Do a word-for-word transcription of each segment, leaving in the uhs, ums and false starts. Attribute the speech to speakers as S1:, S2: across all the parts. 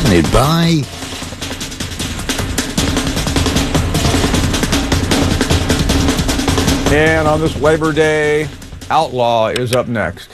S1: Presented by...
S2: And on this Labor Day, Outlaw is up next.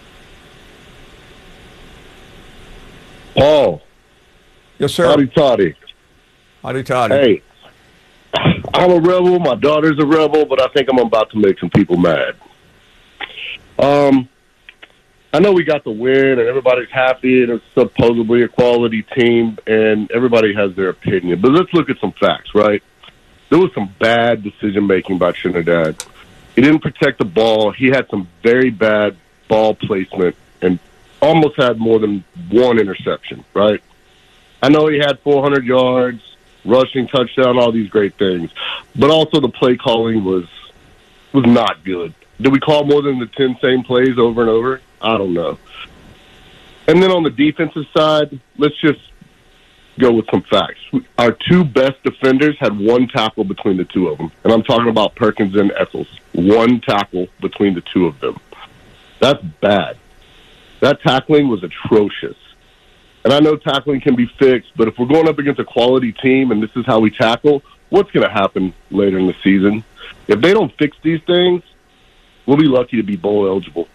S3: Paul.
S2: Yes, sir.
S3: Howdy, toddy.
S2: Howdy, toddy.
S3: Hey, I'm a rebel. My daughter's a rebel, but I think I'm about to make some people mad. Um, I know we got the win, and everybody's happy, and it's supposedly a quality team, and everybody has their opinion. But let's look at some facts, right? There was some bad decision-making by Trinidad. He didn't protect the ball. He had some very bad ball placement and almost had more than one interception, right? I know he had four hundred yards, rushing touchdown, all these great things. But also the play calling was was not good. Did we call more than the ten same plays over and over? I don't know. And then on the defensive side, let's just go with some facts. Our two best defenders had one tackle between the two of them. And I'm talking about Perkins and Eccles. One tackle between the two of them. That's bad. That tackling was atrocious. And I know tackling can be fixed, but if we're going up against a quality team and this is how we tackle, what's going to happen later in the season? If they don't fix these things, we'll be lucky to be bowl eligible.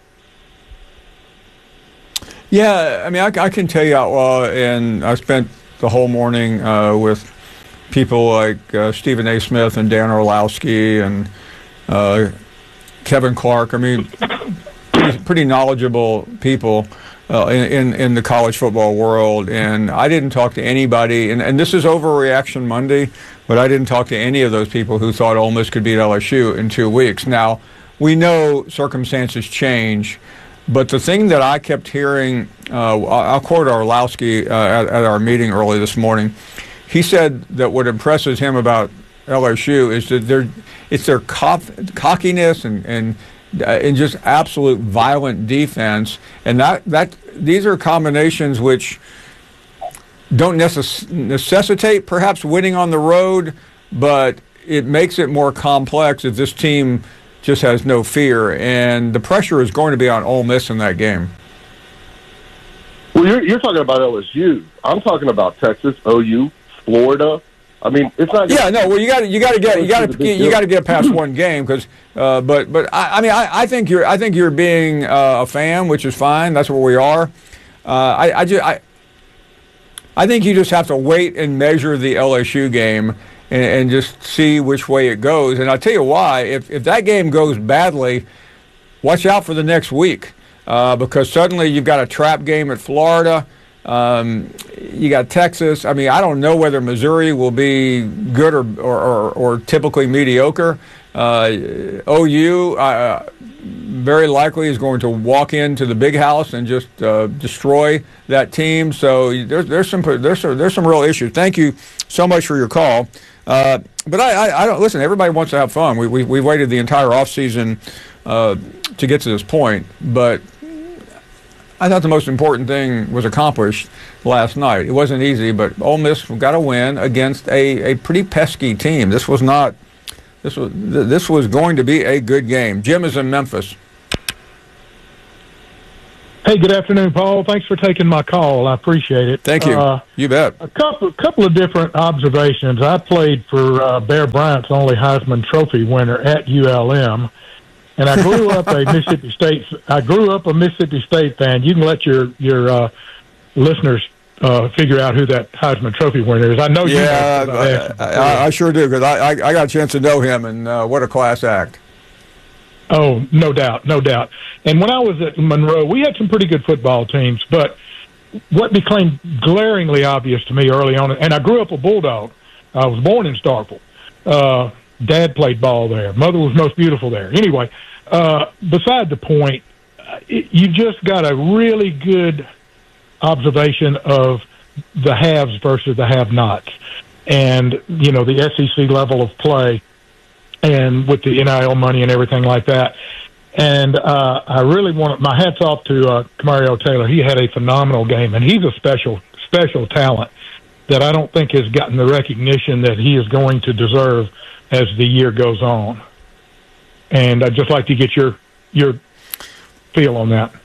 S2: Yeah, I mean, I, I can tell you, Outlaw, and I spent the whole morning uh, with people like uh, Stephen A. Smith and Dan Orlowski and uh, Kevin Clark. I mean, pretty, pretty knowledgeable people uh, in, in, in the college football world. And I didn't talk to anybody, and, and this is Overreaction Monday, but I didn't talk to any of those people who thought Ole Miss could beat L S U in two weeks. Now, we know circumstances change. But the thing that I kept hearing, uh, I'll quote Orlowski uh, at, at our meeting early this morning. He said that what impresses him about L S U is that they're, it's their cock, cockiness and and, uh, and just absolute violent defense. And that, that these are combinations which don't necess- necessitate perhaps winning on the road, but it makes it more complex if this team just has no fear, and the pressure is going to be on Ole Miss in that game.
S3: Well, you're, you're talking about L S U. I'm talking about Texas, O U, Florida. I mean, it's not.
S2: Yeah, no. Well, you got to, you got to get, you got to, you got to get past one game because, uh, but, but I, I mean, I, I think you're, I think you're being uh, a fan, which is fine. That's what we are. Uh, I, I just, I, I think you just have to wait and measure the L S U game. And, and just see which way it goes. And I'll tell you why. If if that game goes badly, watch out for the next week uh, because suddenly you've got a trap game at Florida. Um, you got Texas. I mean, I don't know whether Missouri will be good or or, or, or typically mediocre. Uh, O U uh, very likely is going to walk into the big house and just uh, destroy that team. So there's there's some there's some, there's some real issues. Thank you so much for your call. Uh, but I, I, I don't listen. Everybody wants to have fun. We we we waited the entire offseason uh, to get to this point, but I thought the most important thing was accomplished last night. It wasn't easy, but Ole Miss got a win against a, a pretty pesky team. This was not. This was this was going to be a good game. Jim is in Memphis.
S4: Hey, good afternoon, Paul. Thanks for taking my call. I appreciate it.
S2: Thank you. Uh, you bet.
S4: A couple, couple of different observations. I played for uh, Bear Bryant's only Heisman Trophy winner at U L M, and I grew up a Mississippi State. I grew up a Mississippi State fan. You can let your your uh, listeners uh, figure out who that Heisman Trophy winner is. I know you.
S2: Yeah, know I, I, I sure do because I, I I got a chance to know him, and uh, what a class act.
S4: Oh, no doubt, no doubt. And when I was at Monroe, we had some pretty good football teams, but what became glaringly obvious to me early on, and I grew up a Bulldog. I was born in Starkville. Uh, Dad played ball there. Mother was most beautiful there. Anyway, uh, beside the point, it, you just got a really good observation of the haves versus the have-nots. And, you know, the S E C level of play, and with the N I L money and everything like that. And uh, I really want my hats off to uh, Mario Taylor. He had a phenomenal game, and he's a special, special talent that I don't think has gotten the recognition that he is going to deserve as the year goes on. And I'd just like to get your your feel on that.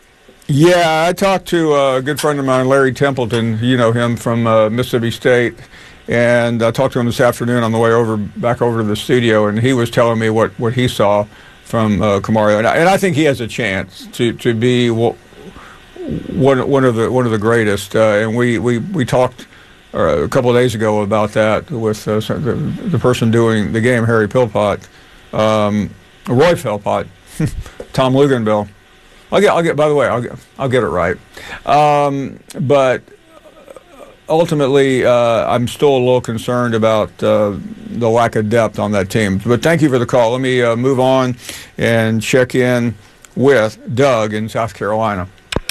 S2: Yeah, I talked to a good friend of mine, Larry Templeton. You know him from uh, Mississippi State. And I talked to him this afternoon on the way over back over to the studio, and he was telling me what, what he saw from uh, Kamario. And I, and I think he has a chance to, to be one, one of the one of the greatest. Uh, and we, we, we talked uh, a couple of days ago about that with uh, the, the person doing the game, Harry Philpott, um, Roy Philpott, Tom Luganville. I'll get, I'll get. By the way, I'll get, I'll get it right. Um, but ultimately, uh, I'm still a little concerned about uh, the lack of depth on that team. But thank you for the call. Let me uh, move on and check in with Doug in South Carolina.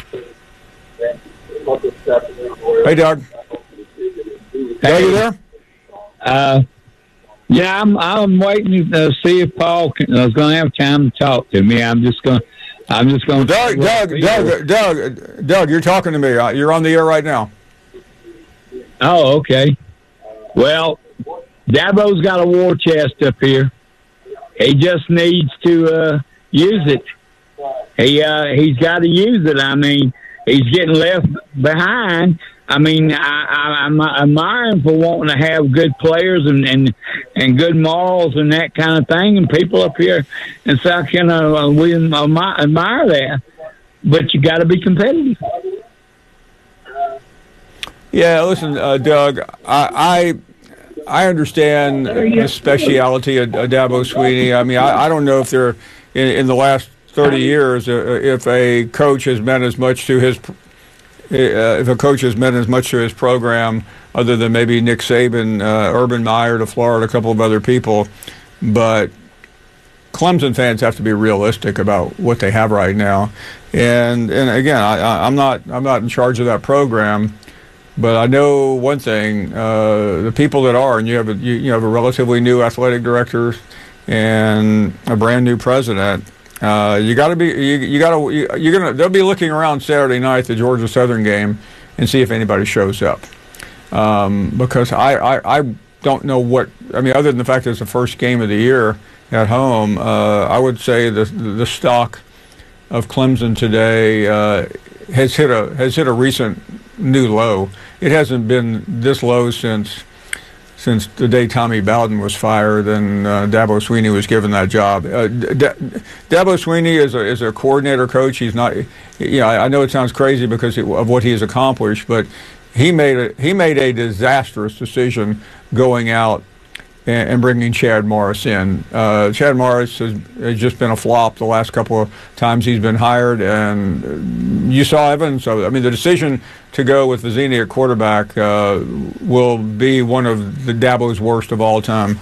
S2: Hey, Doug. Hey. Doug, you there?
S1: Uh, yeah, I'm. I'm waiting to see if Paul can, is going to have time to talk to me. I'm just going. I'm just going.
S2: Doug, Doug, Doug, Doug, Doug, you're talking to me. You're on the air right now.
S1: Oh, okay. Well, Dabo's got a war chest up here. He just needs to uh, use it. He uh, he's got to use it. I mean, he's getting left behind. I mean, I, I, I'm admiring for wanting to have good players and, and and good morals and that kind of thing. And people up here in South Carolina, we admire that. But you got to be competitive.
S2: Yeah, listen, uh, Doug, I, I I understand the speciality of, of Dabo Swinney. I mean, I, I don't know if they're in, in the last thirty years, uh, if a coach has meant as much to his Uh, if a coach has meant as much to his program, other than maybe Nick Saban, uh, Urban Meyer to Florida, a couple of other people, but Clemson fans have to be realistic about what they have right now. And and again, I, I'm not I'm not in charge of that program, but I know one thing: uh, the people that are, and you have a you, you have a relatively new athletic director and a brand new president. Uh, you got to be. You, you got to. You, you're gonna. They'll be looking around Saturday night, the Georgia Southern game, and see if anybody shows up. Um, because I, I, I don't know what. I mean, other than the fact that it's the first game of the year at home, uh, I would say the the stock of Clemson today uh, has hit a has hit a recent new low. It hasn't been this low since. Since the day Tommy Bowden was fired and uh, Dabo Swinney was given that job. Uh, D- Dabo Swinney is a is a coordinator coach. He's not. You know, I, I know it sounds crazy because it, of what he has accomplished, but he made a he made a disastrous decision going out and, and bringing Chad Morris in. Uh, Chad Morris has, has just been a flop the last couple of times he's been hired, and you saw evidence of it. I mean, the decision to go with Vizzini at quarterback uh, will be one of the Dabo's worst of all time.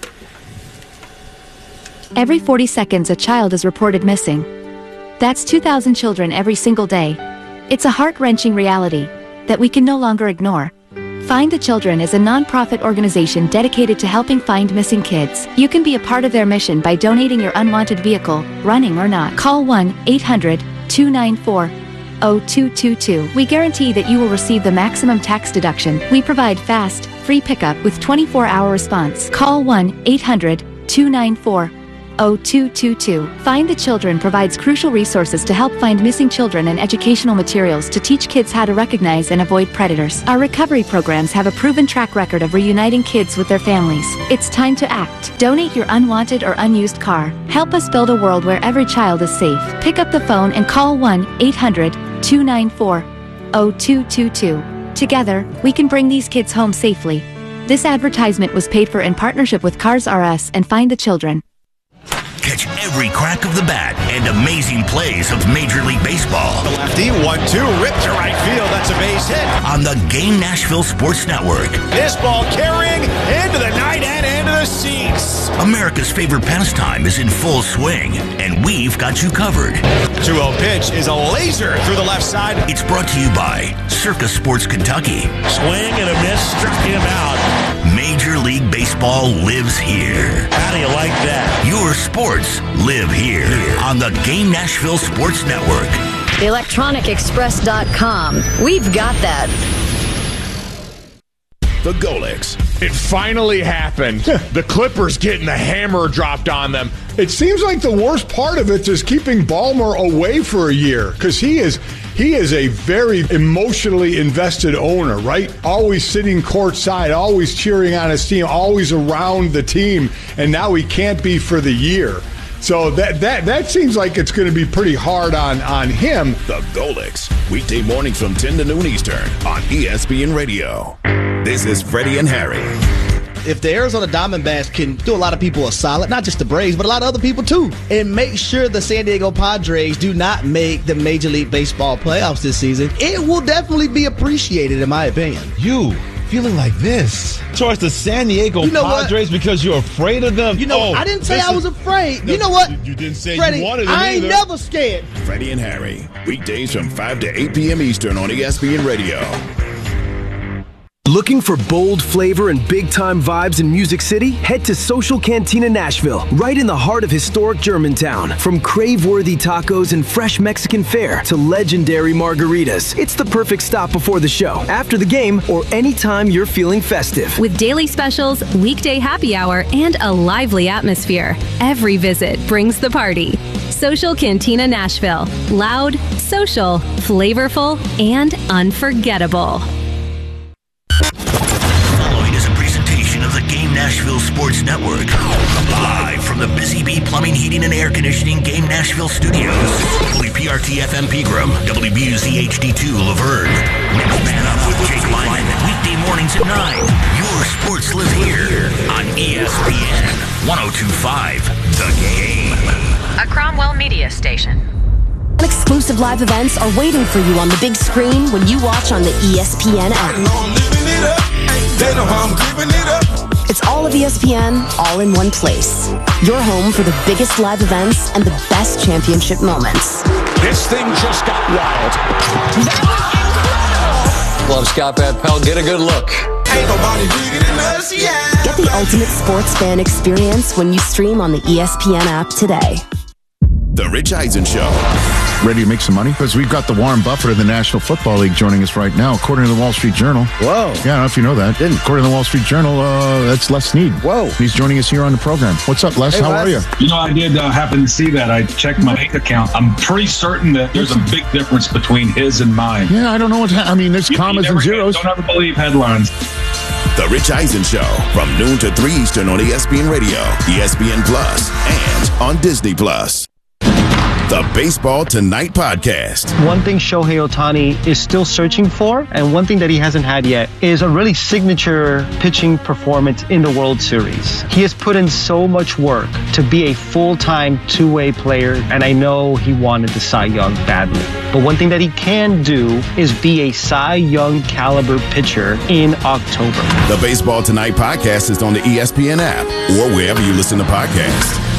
S5: Every forty seconds, a child is reported missing. That's two thousand children every single day. It's a heart-wrenching reality that we can no longer ignore. Find the Children is a non-profit organization dedicated to helping find missing kids. You can be a part of their mission by donating your unwanted vehicle, running or not. Call one eight hundred two nine four oh two two two. We guarantee that you will receive the maximum tax deduction. We provide fast, free pickup with twenty-four hour response. Call one eight hundred two nine four oh two two two. Find the Children provides crucial resources to help find missing children and educational materials to teach kids how to recognize and avoid predators. Our recovery programs have a proven track record of reuniting kids with their families. It's time to act. Donate your unwanted or unused car. Help us build a world where every child is safe. Pick up the phone and call one eight hundred two nine four oh two two two. Together, we can bring these kids home safely. This advertisement was paid for in partnership with Cars R Us and Find the Children.
S6: Catch every crack of the bat and amazing plays of Major League Baseball.
S7: The lefty, one two, ripped to right field. That's a base hit.
S6: On the Game Nashville Sports Network.
S7: This ball carrying into the night and into the seats.
S6: America's favorite pastime is in full swing, and we've got you covered.
S7: two oh pitch is a laser through the left side.
S6: It's brought to you by Circus Sports Kentucky.
S8: Swing and a miss, struck him out.
S6: Major League Baseball lives here.
S8: How do you like that?
S6: Your sports live here on the Game Nashville Sports Network.
S9: electronic express dot com. We've got that.
S6: The Golics.
S10: It finally happened. The Clippers getting the hammer dropped on them. It seems like the worst part of it is keeping Ballmer away for a year because he is
S11: he is a very emotionally invested owner, right? Always sitting courtside, always cheering on his team, always around the team, and now he can't be for the year. So that that that seems like it's going to be pretty hard on, on him.
S6: The Golix, weekday mornings from ten to noon Eastern on E S P N Radio. This is Freddie and Harry.
S12: If the Arizona Diamondbacks can do a lot of people a solid, not just the Braves, but a lot of other people too, and make sure the San Diego Padres do not make the Major League Baseball playoffs this season, it will definitely be appreciated, in my opinion.
S10: You feeling like this towards the San Diego
S12: you know
S10: Padres what? Because you're afraid of them?
S12: You know,
S10: oh,
S12: I didn't say I was afraid. No, you know what?
S10: You didn't say
S12: Freddie,
S10: you wanted them
S12: I ain't
S10: either.
S12: never scared.
S6: Freddie and Harry, weekdays from five to eight p.m. Eastern on E S P N Radio.
S13: Looking for bold flavor and big-time vibes in Music City? Head to Social Cantina Nashville, right in the heart of historic Germantown. From crave-worthy tacos and fresh Mexican fare to legendary margaritas, it's the perfect stop before the show, after the game, or anytime you're feeling festive.
S14: With daily specials, weekday happy hour, and a lively atmosphere, every visit brings the party. Social Cantina Nashville. Loud, social, flavorful, and unforgettable.
S6: Following is a presentation of the Game Nashville Sports Network. Live from the Busy Bee Plumbing, Heating, and Air Conditioning Game Nashville Studios. W P R T F M Pegram, W B U Z H D two Laverne. Next Man Up with Jake Lyman. Weekday mornings at nine. Your sports live here on E S P N one oh two point five The Game.
S15: A Cromwell Media Station.
S16: Exclusive live events are waiting for you on the big screen when you watch on the E S P N app. It's all of E S P N, all in one place. Your home for the biggest live events and the best championship moments.
S7: This thing just got wild.
S17: Love Scott Van Pelt. Get a good look.
S16: Ain't nobody bigger than us, yeah. Get the ultimate sports fan experience when you stream on the E S P N app today.
S6: The Rich Eisen Show.
S18: Ready to make some money? Because we've got the Warren Buffett of the National Football League joining us right now, according to the Wall Street Journal.
S12: Whoa.
S18: Yeah, I don't know if you know that.
S12: Didn't.
S18: According to the Wall Street Journal, uh, that's Les Snead.
S12: Whoa.
S18: He's joining us here on the program. What's up, Les?
S12: Hey,
S18: How
S12: Les.
S18: are you?
S19: You know, I did uh, happen to see that. I checked my bank account. I'm pretty certain that there's a big difference between his and mine.
S18: Yeah, I don't know what ha- I mean, there's
S19: You-
S18: commas
S19: you
S18: and
S19: never
S18: zeros.
S19: Don't ever believe headlines.
S6: The Rich Eisen Show from noon to three Eastern on E S P N Radio, E S P N Plus, and on Disney Plus. The Baseball Tonight podcast.
S20: One thing Shohei Ohtani is still searching for, and one thing that he hasn't had yet, is a really signature pitching performance in the World Series. He has put in so much work to be a full-time two-way player, and I know he wanted the Cy Young badly. But one thing that he can do is be a Cy Young caliber pitcher in October.
S6: The Baseball Tonight podcast is on the E S P N app or wherever you listen to podcasts.